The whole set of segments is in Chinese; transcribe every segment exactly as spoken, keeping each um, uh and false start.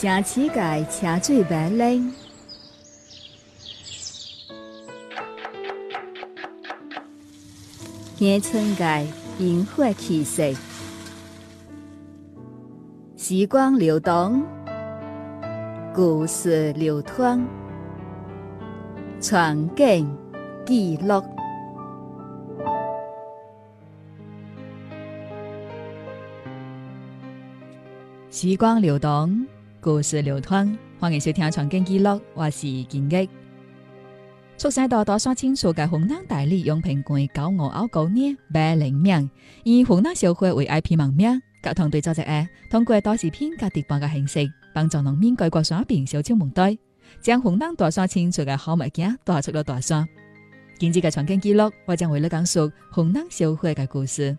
城市界车水马龙，乡村界烟火气息，时光流动，故事流淌，传景记录。时光流动，故事流淌，欢迎收听《传景記錄》，我是金益。出生到多山清楚嘅紅南大理永平縣九五凹九年白靈名，以紅南社會為 I P 盟名，甲團隊組織嘅通過多視片甲直播嘅形式，幫助農民改過山邊小超門堆，將紅南大山清楚嘅好物件帶出咗大山。今次嘅傳景記錄，我將為你講述紅南社會嘅故事。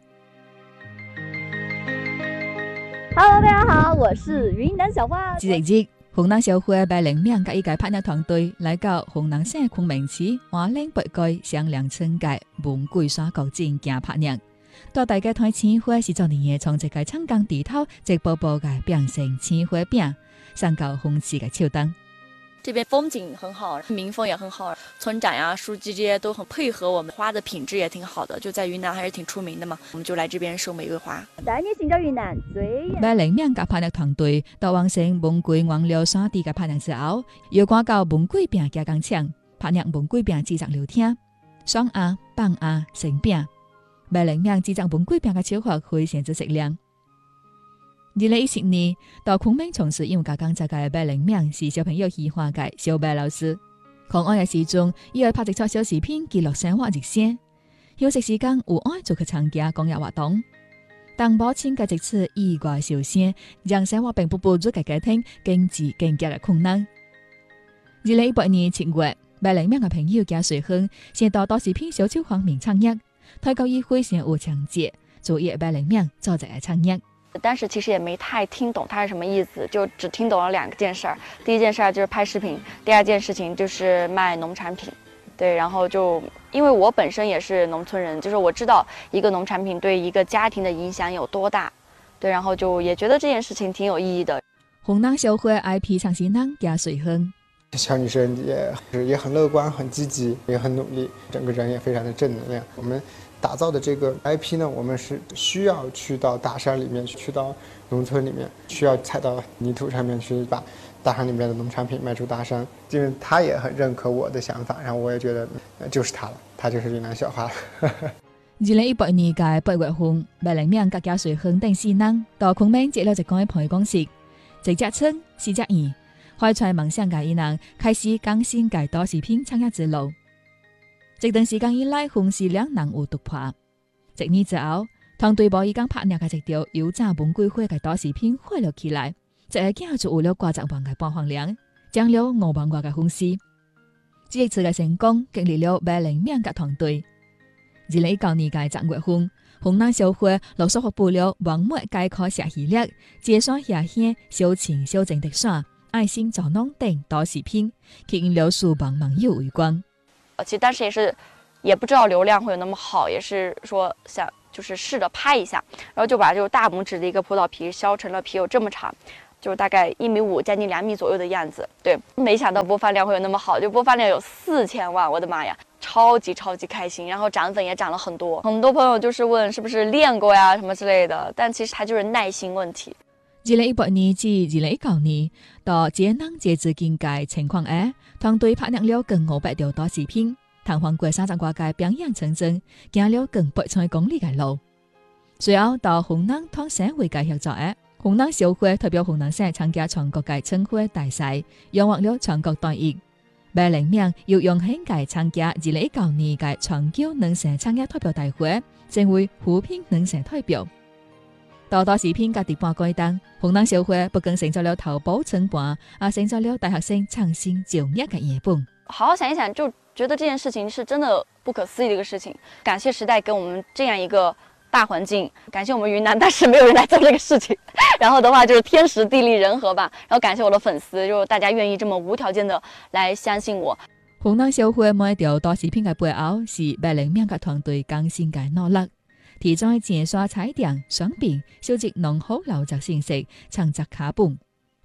Hello， 大家好，我是雲南小花。 這一日，紅南社會白靈名甲一個拍攝團隊來到紅南省昆明市華嶺北街上梁村街文貴山國境行拍攝。到大家睇青花是昨年嘅從一個長江地頭直播播嘅變成青花餅，上到紅旗嘅手燈。 這邊風景很好，民風也很好，村長呀、書記這些都很配合我們，花的品質也挺好的，就在雲南還是挺出名的嘛，我們就來這邊收玫瑰花。第一年先到雲南最白靈名嘅拍攝團隊到完成文貴黃寮山地嘅拍攝之後，又趕到文貴餅加工廠拍攝文貴餅製作流程，雙鴨、棒鴨、成餅。白靈名製作文貴餅嘅超學非常之適量。二零一七年到昆明從事音樂工作嘅白靈名是小朋友喜歡嘅小白老師。狂愛嘅時鐘，伊會拍製作小視片記錄生活熱線。休息時間有愛就去參加公益活動。當母親嘅一次意外受傷，讓生活並不不足嘅家庭經濟更加嘅困難。二零一八年七月，白靈名嘅朋友加水亨先到多視片小超方面參與，推告伊非常有情節，做伊白靈名做這個參與。 但是其實也沒太聽懂它是什麼意思，就只聽懂了兩件事兒。第一件事兒就是拍視頻，第二件事情就是賣農產品。對，然後就因為我本身也是農村人，就是我知道一個農產品對一個家庭的影響有多大。對，然後就也覺得這件事情挺有意義的。 紅南社會 I P 創新人加水亨， 小女生也也很樂觀、很積極、也很努力，整個人也非常的正能量。我們打造的這個 I P 呢，我們是需要去到大山裡面，去到農村裡面，需要踩到泥土上面去，把大山裡面的農產品賣出大山。因為他也很認可我的想法，然後我也覺得就是他了，他就是雲南小花。 二零一八年嘅八月份，白靈名加水亨等四人到昆明接了一個培公司，一隻村四隻園，懷揣夢想嘅伊人開始更新嘅多視片產業之路。這段時間以來，紅市兩人有突破。一年之後，團隊把已經拍攝嘅一條油炸文貴花嘅多視片火了起來，一個鏡就有了掛十萬嘅播放量，漲了五萬個嘅粉絲。這一次嘅成功，激勵了白靈名嘅團隊。二零一九年嘅十月份，紅南社會陸續發布了網墨概括寫系列、介紹下鄉小情小靜的山、愛心造農等多視片，吸引了數萬網友圍觀。 其實當時也是，也不知道流量會有那麼好，也是說想就是試着拍一下，然後就把這個大拇指的一個葡萄皮削成了皮有這麼長，就大概一米五，將近兩米左右的樣子。對，沒想到播放量會有那麼好，就播放量有四千萬，我的媽呀，超級超級開心。然後漲粉也漲了很多，很多朋友就是問是不是練過呀什麼之類的，但其實它就是耐心問題。 二零一八年至二零一九年，到節能節制經濟情況下，團隊拍攝了近五百條多視片，探訪過三十多個邊遠村鎮，行了近八千公里嘅路。隨後到紅南同省會嘅合作下，紅南社會代表紅南省參加全國嘅春花大賽，榮獲了全國第一。白靈名又榮幸嘅參加二零一九年嘅全球農產產業代表大會，成為扶貧農產代表。到多視片嘅直播階段，紅南社會不僅成就了頭部稱霸，也成就了大學生創新就業嘅樣本。 好好想一想，就覺得這件事情是真的不可思議的一個事情。感謝時代給我們這樣一個大環境，感謝我們雲南，但是沒有人來做這個事情。然後的話就是天時地利人和吧。然後感謝我的粉絲，就大家願意這麼無條件的來相信我。 紅南社會每一條多視片嘅背後是白靈名嘅團隊更新嘅努力。提在前刷彩電、商品、小節農好流集形式，創作卡本，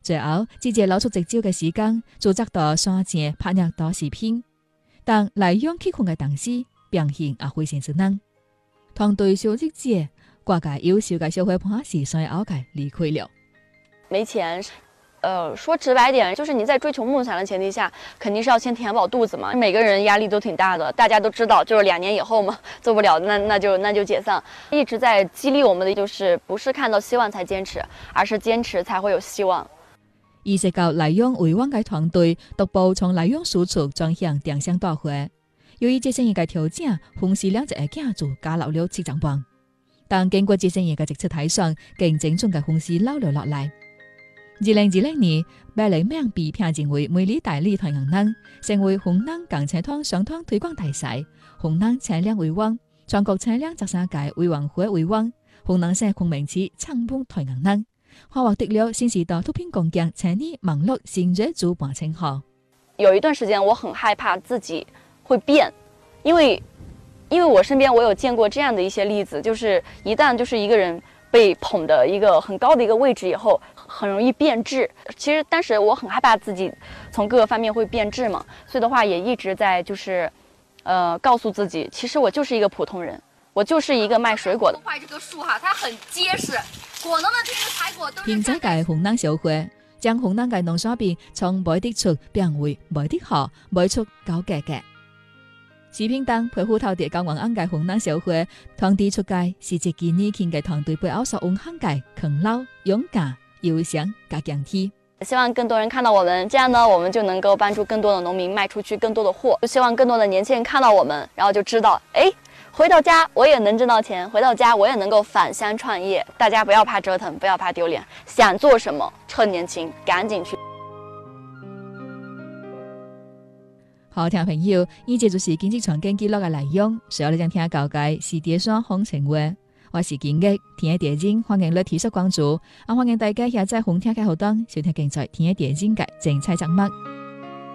最後直接攞出直招嘅時間，組織到山前拍攝到視頻。但來用氣空嘅同時，表現也非常之難。團隊小日子，各界優秀嘅小伙伴是隨後嘅離開了。 沒錢。呃，說直白點，就是你在追求夢想的前提下，肯定是要先填飽肚子嘛。每個人壓力都挺大的，大家都知道，就是兩年以後嘛，做不了，那那就那就解散。一直在激勵我們的就是，不是看到希望才堅持，而是堅持才會有希望。 意識到來用維灣嘅團隊獨步從來用輸出轉向定向大會，由於這些年嘅調整，公司兩隻嘅家族加留了七張棒，但經過這些年嘅直接睇上，競爭中嘅公司留了落來。二零二零年，百里名被評選為美麗大利台銀能，成為紅能港車團上團推廣大賽。紅能車輛為王，全國車輛擇山界委員會為王，紅能社昆明市撐捧台銀能，還獲得了新時代脫貧攻堅青年網絡新銳主辦稱號。 有一段時間，我很害怕自己會變，因為因為我身邊我有見過這樣的一些例子，就是一旦就是一個人被捧的一個很高的一個位置以後，很容易變質。其實當時我很害怕自己從各個方面會變質嘛，所以的話也一直在就是，呃，告訴自己，其實我就是一個普通人，我就是一個賣水果的。 壞這個樹哈，它很結實，果農的這些採果都是。 現在嘅紅能小會將紅能嘅農產品從賣得出變為賣得好，賣出高價格。視頻當陪虎頭地教王安嘅紅能小會團隊出街，是自己年輕嘅團隊背後所擁行嘅勤勞、勇敢、優勝加強氣。 希望更多人看到我們，這樣呢，我們就能夠幫助更多的農民賣出去更多的貨。就希望更多的年輕人看到我們，然後就知道，哎，回到家我也能掙到錢，回到家我也能夠返鄉創業。大家不要怕折騰，不要怕丟臉，想做什麼，趁年輕趕緊去。 好，聽朋友，呢節就是經濟傳經記錄嘅內容。所有你想聽到嘅是電商行情話，我是建益，聽一點鐘，歡迎你提出關注，啊歡迎大家下載紅聽嘅後檔，收聽更在聽一點鐘嘅精彩節目。